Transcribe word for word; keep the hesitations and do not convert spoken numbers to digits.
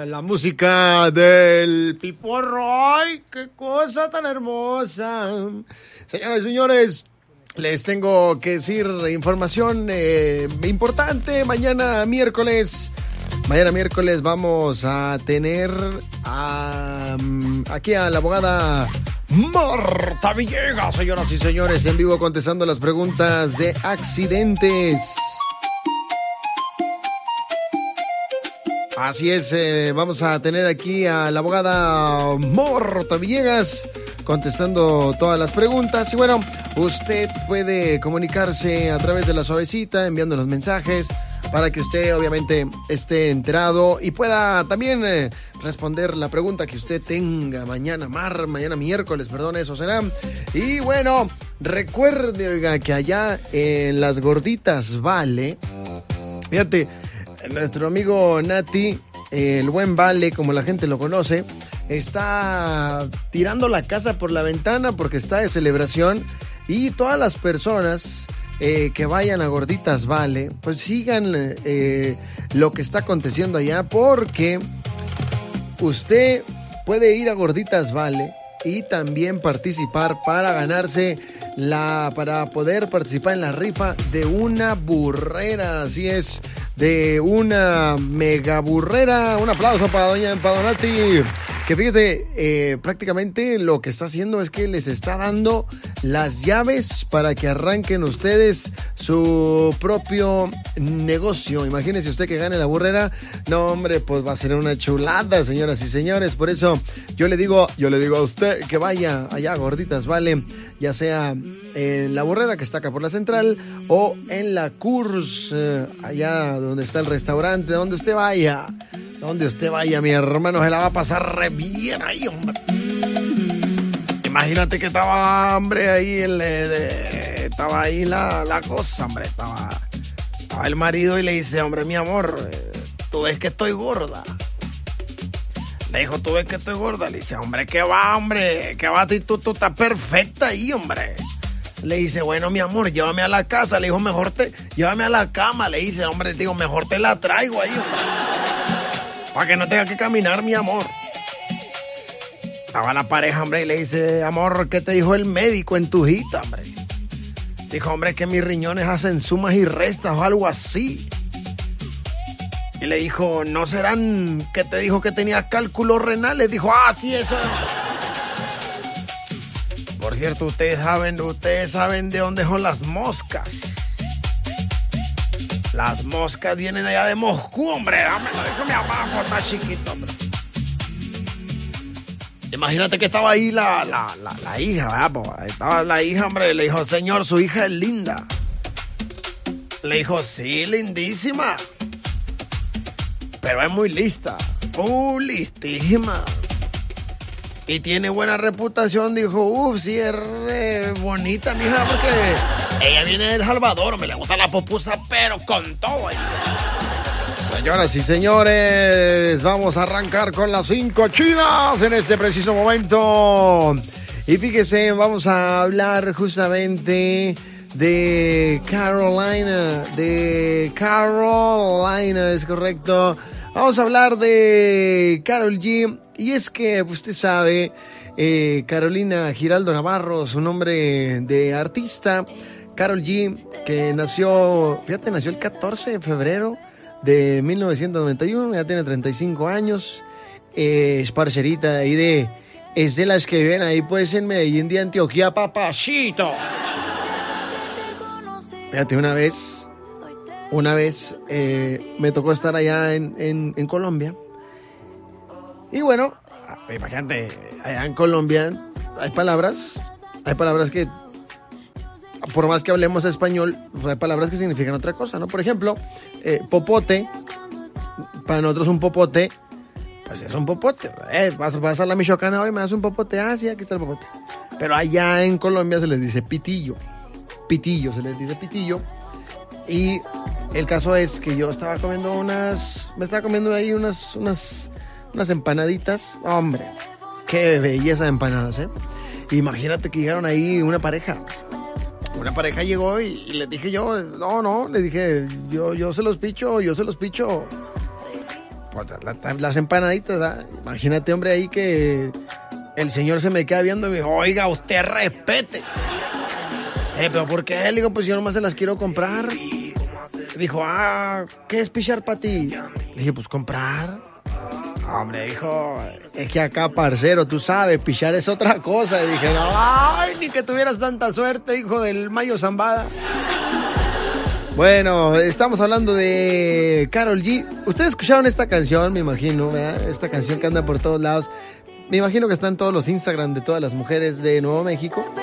la música del Piporro. ¡Ay, qué cosa tan hermosa! Señoras y señores, les tengo que decir información eh, importante. Mañana miércoles, mañana miércoles vamos a tener a, aquí a la abogada Marta Villegas, señoras y señores, en vivo contestando las preguntas de accidentes. Así es, eh, vamos a tener aquí a la abogada Marta Villegas contestando todas las preguntas. Y bueno, usted puede comunicarse a través de la suavecita, enviando los mensajes para que usted obviamente esté enterado y pueda también eh, responder la pregunta que usted tenga mañana, mar, mañana miércoles, perdón, eso será. Y bueno, recuerde, oiga, que allá en Las Gorditas Vale, fíjate, nuestro amigo Nati, el buen Vale, como la gente lo conoce, está tirando la casa por la ventana porque está de celebración y todas las personas eh, que vayan a Gorditas Vale, pues sigan eh, lo que está aconteciendo allá, porque usted puede ir a Gorditas Vale y también participar para ganarse la, para poder participar en la rifa de una burrera. Así es, de una mega burrera. Un aplauso para doña para Donati, que fíjate, eh, prácticamente lo que está haciendo es que les está dando las llaves para que arranquen ustedes su propio negocio. Imagínense usted que gane la burrera. No, hombre, pues va a ser una chulada, señoras y señores. Por eso yo le digo, yo le digo a usted que vaya allá a Gorditas Vale, ya sea en la burrera que está acá por la central o en la Curs, eh, allá donde está el restaurante, donde usted vaya. Donde usted vaya, mi hermano, se la va a pasar re bien ahí, hombre. Imagínate que estaba, hombre, ahí el, eh, estaba ahí la, la cosa, hombre. Estaba, estaba el marido y le dice, hombre, mi amor, eh, tú ves que estoy gorda. Le dijo, tú ves que estoy gorda. Le dice, hombre, ¿qué va, hombre? ¿Qué va? Tú, tú estás perfecta ahí, hombre. Le dice, bueno, mi amor, llévame a la casa. Le dijo, mejor te, llévame a la cama. Le dice, hombre, digo, mejor te la traigo ahí, hombre, para que no tenga que caminar, mi amor. Estaba la pareja, hombre, y le dice, amor, ¿qué te dijo el médico en tu hijita, hombre? Dijo, hombre, que mis riñones hacen sumas y restas o algo así. Y le dijo, ¿no serán que te dijo que tenía cálculos renales? Dijo, ah, sí, eso. Por cierto, ustedes saben, ustedes saben de dónde son las moscas. Las moscas vienen allá de Moscú, hombre. Dame, lo dijo mi abajo, está chiquito, hombre. Imagínate que estaba ahí la, la, la, la hija, ¿verdad? Pues estaba la hija, hombre. Le dijo, señor, su hija es linda. Le dijo, sí, lindísima. Pero es muy lista. Uh, listísima. Y tiene buena reputación. Dijo, uff, sí, es re bonita, mija, porque ella viene de El Salvador. Me le gusta la pupusa, pero con todo ahí. Señoras y señores, vamos a arrancar con las cinco chidas en este preciso momento. Y fíjese, vamos a hablar justamente de Carolina. De Carolina, es correcto. Vamos a hablar de Karol G. Y es que usted sabe, eh, Carolina Giraldo Navarro, su nombre de artista, Karol G, que nació, fíjate, nació el catorce de febrero de mil novecientos noventa y uno, ya tiene treinta y cinco años, eh, es parcerita de ahí de, es de las que viven ahí pues en Medellín de Antioquia, papacito. Fíjate, una vez, una vez eh, me tocó estar allá en, en, en Colombia. Y bueno, imagínate, allá en Colombia hay palabras, hay palabras que, por más que hablemos español, hay palabras que significan otra cosa, ¿no? Por ejemplo, eh, popote, para nosotros un popote, pues es un popote. Eh, vas, vas a la Michoacana hoy, me das un popote, ah, sí, aquí está el popote. Pero allá en Colombia se les dice pitillo, pitillo, se les dice pitillo. Y el caso es que yo estaba comiendo unas, me estaba comiendo ahí unas, unas... unas empanaditas, hombre, qué belleza de empanadas, ¿eh? Imagínate que llegaron ahí una pareja, una pareja llegó y, y les dije yo, no, no, le dije, yo, yo se los picho, yo se los picho, pues, la, las empanaditas, ¿ah? Imagínate, hombre, ahí que el señor se me queda viendo y me dijo, oiga, usted respete. Eh, pero ¿por qué? Le digo, pues yo nomás se las quiero comprar. Dijo, ah, ¿qué es pichar para ti? Le dije, pues comprar. Hombre, dijo, es que acá, parcero, tú sabes, pichar es otra cosa. Y dije, no, ay, ni que tuvieras tanta suerte, hijo del Mayo Zambada. Bueno, estamos hablando de Karol G. Ustedes escucharon esta canción, me imagino, ¿verdad? Esta canción que anda por todos lados. Me imagino que está en todos los Instagram de todas las mujeres de Nuevo México.